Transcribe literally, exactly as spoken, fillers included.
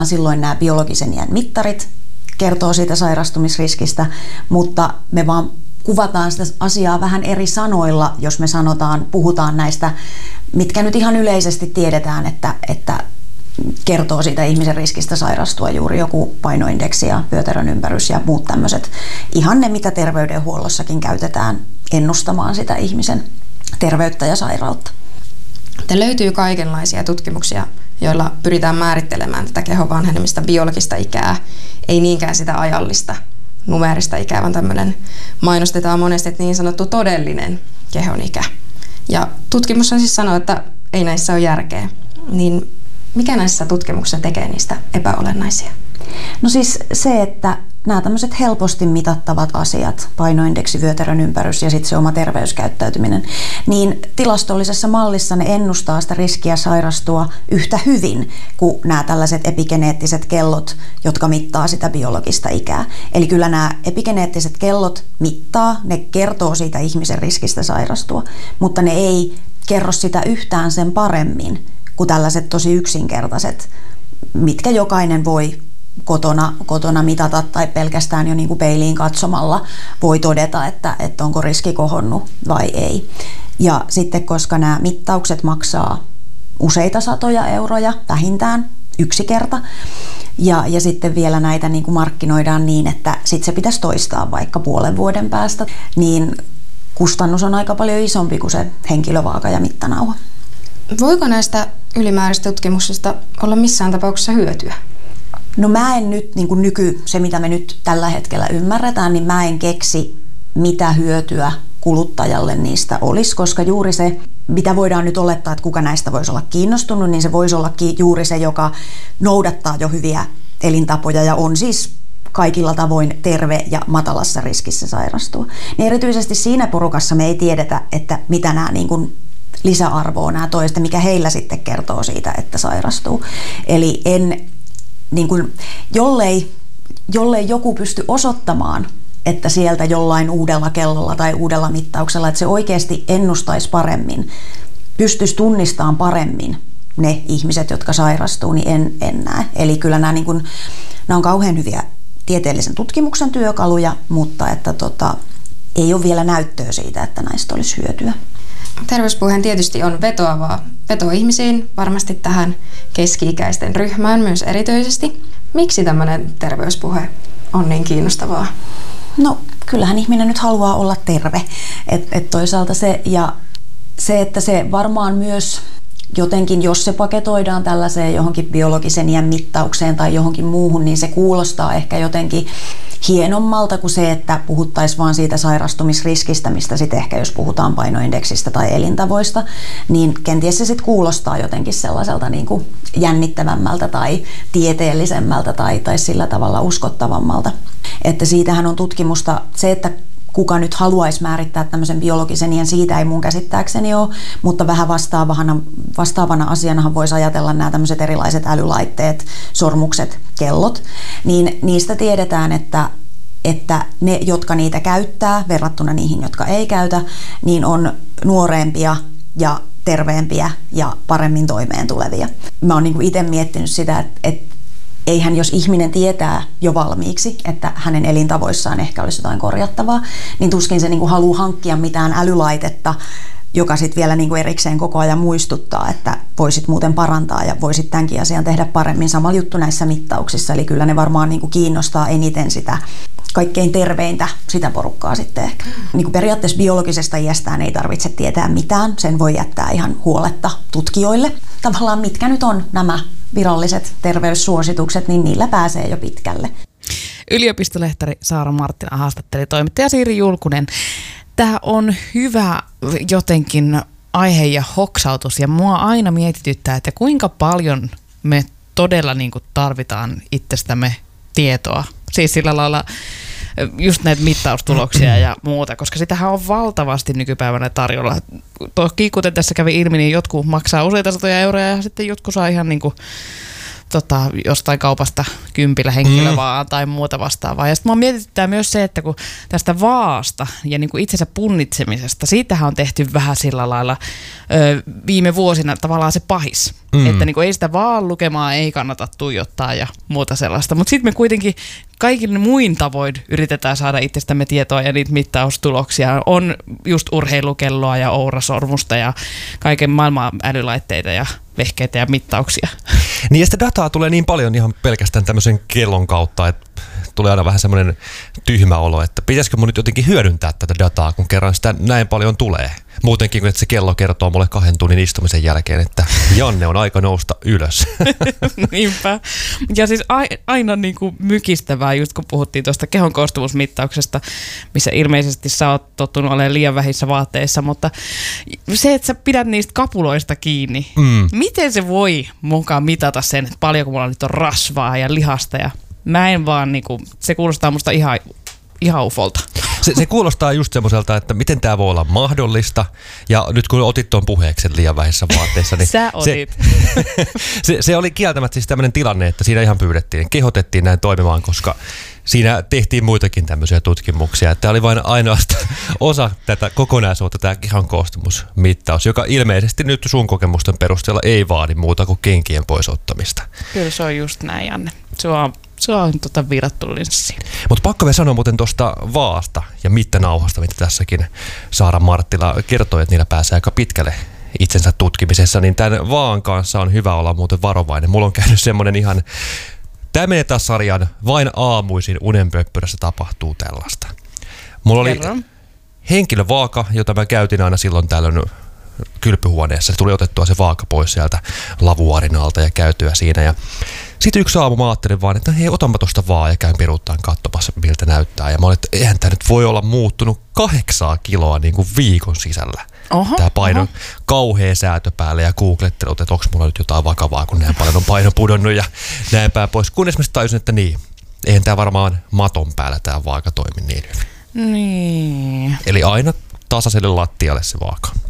Silloin nämä biologisen iän mittarit kertoo siitä sairastumisriskistä, mutta me vaan kuvataan sitä asiaa vähän eri sanoilla, jos me sanotaan, puhutaan näistä, mitkä nyt ihan yleisesti tiedetään, että, että kertoo siitä ihmisen riskistä sairastua, juuri joku painoindeksi ja vyötärön ympärys ja muut tämmöiset. Ihan ne, mitä terveydenhuollossakin käytetään ennustamaan sitä ihmisen terveyttä ja sairautta. Te löytyy kaikenlaisia tutkimuksia, joilla pyritään määrittelemään tätä kehon vanhenemista biologista ikää, ei niinkään sitä ajallista numeerista ikää, vaan tämmöinen mainostetaan monesti, että niin sanottu todellinen kehon ikä. Ja tutkimus on siis sanoo, että ei näissä ole järkeä. Niin mikä näissä tutkimuksissa tekee niistä epäolennaisia? No siis se, että nämä tämmöiset helposti mitattavat asiat, painoindeksi, vyötärön ympärys ja sitten se oma terveyskäyttäytyminen, niin tilastollisessa mallissa ne ennustaa sitä riskiä sairastua yhtä hyvin kuin nämä tällaiset epigeneettiset kellot, jotka mittaa sitä biologista ikää. Eli kyllä nämä epigeneettiset kellot mittaa, ne kertoo siitä ihmisen riskistä sairastua, mutta ne ei kerro sitä yhtään sen paremmin kuin tällaiset tosi yksinkertaiset, mitkä jokainen voi Kotona, kotona mitata tai pelkästään jo niin kuin peiliin katsomalla voi todeta, että, että onko riski kohonnut vai ei. Ja sitten koska nämä mittaukset maksaa useita satoja euroja vähintään yksi kerta ja, ja sitten vielä näitä niin kuin markkinoidaan niin, että sitten se pitäisi toistaa vaikka puolen vuoden päästä, niin kustannus on aika paljon isompi kuin se henkilövaaka ja mittanauha. Voiko näistä ylimääräisistä tutkimuksista olla missään tapauksessa hyötyä? No mä en nyt, niin kuin nyky, se mitä me nyt tällä hetkellä ymmärretään, niin mä en keksi, mitä hyötyä kuluttajalle niistä olisi, koska juuri se, mitä voidaan nyt olettaa, että kuka näistä voisi olla kiinnostunut, niin se voisi olla juuri se, joka noudattaa jo hyviä elintapoja ja on siis kaikilla tavoin terve ja matalassa riskissä sairastua. Niin erityisesti siinä porukassa me ei tiedetä, että mitä nämä niin kuin lisäarvoa nämä toista, mikä heillä sitten kertoo siitä, että sairastuu. Eli en Niin kuin, jollei, jollei joku pysty osoittamaan, että sieltä jollain uudella kellolla tai uudella mittauksella, että se oikeasti ennustaisi paremmin, pystyisi tunnistamaan paremmin ne ihmiset, jotka sairastuu, niin en, en näe. Eli kyllä nämä, niin kuin, nämä on kauhean hyviä tieteellisen tutkimuksen työkaluja, mutta että tota, ei ole vielä näyttöä siitä, että näistä olisi hyötyä. Terveyspuheen tietysti on vetoavaa. Veto ihmisiin, varmasti tähän keski-ikäisten ryhmään myös erityisesti. Miksi tämmöinen terveyspuhe on niin kiinnostavaa? No kyllähän ihminen nyt haluaa olla terve. Et, et toisaalta se, ja se, että se varmaan myös jotenkin, jos se paketoidaan tällaiseen johonkin biologisen iän mittaukseen tai johonkin muuhun, niin se kuulostaa ehkä jotenkin hienommalta kuin se, että puhuttaisiin vaan siitä sairastumisriskistä, mistä sitten ehkä jos puhutaan painoindeksistä tai elintavoista, niin kenties se sitten kuulostaa jotenkin sellaiselta niin kuin jännittävämmältä tai tieteellisemmältä tai, tai sillä tavalla uskottavammalta. Että siitähän on tutkimusta, se, että kuka nyt haluaisi määrittää tämmöisen biologisen iän, siitä ei mun käsittääkseni ole, mutta vähän vastaavana, vastaavana asianahan voisi ajatella nämä tämmöiset erilaiset älylaitteet, sormukset, kellot, niin niistä tiedetään, että, että ne, jotka niitä käyttää verrattuna niihin, jotka ei käytä, niin on nuorempia ja terveempiä ja paremmin toimeen tulevia. Mä oon niinku itse miettinyt sitä, että, että eihän jos ihminen tietää jo valmiiksi, että hänen elintavoissaan ehkä olisi jotain korjattavaa, niin tuskin se niinku haluaa hankkia mitään älylaitetta, joka sitten vielä niinku erikseen koko ajan muistuttaa, että voisit muuten parantaa ja voisit tämänkin asian tehdä paremmin. Sama juttu näissä mittauksissa, eli kyllä ne varmaan niinku kiinnostaa eniten sitä kaikkein terveintä sitä porukkaa sitten ehkä. Niin kuin periaatteessa biologisesta iästään ei tarvitse tietää mitään, sen voi jättää ihan huoletta tutkijoille. Tavallaan mitkä nyt on nämä viralliset terveyssuositukset, niin niillä pääsee jo pitkälle. Yliopistolehtori Saara Marttila haastatteli toimittaja Siiri Julkunen. Tämä on hyvä jotenkin aihe ja hoksautus, ja mua aina mietityttää, että kuinka paljon me todella niin kuin tarvitaan itsestämme tietoa. Siis sillä lailla just näitä mittaustuloksia ja muuta, koska sitähän on valtavasti nykypäivänä tarjolla. Toki kuten tässä kävi ilmi, niin jotkut maksaa useita satoja euroja ja sitten jotkut saa ihan niin kuin tota, jostain kaupasta kympillä henkilö Mm. vaan tai muuta vastaavaa. Ja sitten mua mietityttää myös se, että kun tästä vaasta ja niin kuin itsensä punnitsemisesta, siitähän on tehty vähän sillä lailla ö, viime vuosina tavallaan se pahis. Mm. Että niin kuin ei sitä vaan lukemaa ei kannata tuijottaa ja muuta sellaista. Mutta sitten me kuitenkin kaikin muin tavoin yritetään saada itsestämme tietoa ja niitä mittaustuloksia. On just urheilukelloa ja ourasormusta ja kaiken maailman älylaitteita ja vehkeitä ja mittauksia. Niin ja sitä dataa tulee niin paljon ihan pelkästään tämmöisen kellon kautta, että tulee aina vähän semmoinen tyhmä olo, että pitäisikö mun nyt jotenkin hyödyntää tätä dataa, kun kerran sitä näin paljon tulee. Muutenkin, kun että se kello kertoo mulle kahden tunnin istumisen jälkeen, että Janne on aika nousta ylös. Niinpä. Ja siis aina niin kuin mykistävää, just kun puhuttiin tuosta kehon koostumusmittauksesta, missä ilmeisesti sä oot tottunut olemaan liian vähissä vaatteissa, mutta se, että sä pidät niistä kapuloista kiinni, Mm. miten se voi mukaan mitata sen, että paljonko mulla nyt on rasvaa ja lihasta ja mä en vaan, niin kuin, se kuulostaa musta ihan, ihan ufolta. Se, se kuulostaa just semmoiselta, että miten tämä voi olla mahdollista. Ja nyt kun otit tuon puheeksi liian vähissä vaatteissa, niin Sä otit. Se, se, se oli kieltämättä siis tämmöinen tilanne, että siinä ihan pyydettiin, kehotettiin näin toimimaan, koska siinä tehtiin muitakin tämmöisiä tutkimuksia. Tämä oli vain ainoastaan osa tätä kokonaisuutta, tämä kehon koostumusmittaus, joka ilmeisesti nyt sun kokemusten perusteella ei vaadi muuta kuin kenkien poisottamista. Kyllä se on just näin, Janne. Se on, se on tota virattu linssi. Mutta pakko vielä sanoa muuten tuosta vaasta ja mittanauhasta, mitä tässäkin Saara Marttila kertoi, että niillä pääsee aika pitkälle itsensä tutkimisessa, niin tämän vaan kanssa on hyvä olla muuten varovainen. Mulla on käynyt semmoinen ihan, tämä menee taas sarjan, vain aamuisin unenpöppyrässä tapahtuu tällaista. Mulla oli Kerro. henkilövaaka, jota mä käytin aina silloin tällöin kylpyhuoneessa. Se tuli otettua se vaaka pois sieltä lavuaarin alta ja käytyä siinä. Ja sitten yksi aamu mä ajattelin vaan, että hei, otanpa tosta vaan ja käyn peruuttaan katsomassa, miltä näyttää. Ja mä olin, että eihän tää nyt voi olla muuttunut kahdeksaa kiloa niin kuin viikon sisällä. Oho, Tää paino oho. kauhea säätö päälle ja googlettelut, että onko mulla nyt jotain vakavaa, kun näin paljon on paino pudonnut ja näin päin pois. Kunnes mä tajusin, että niin, eihän tää varmaan maton päällä tää vaaka toimi niin hyvin. Niin. Eli aina tasaiselle lattialle se vaaka.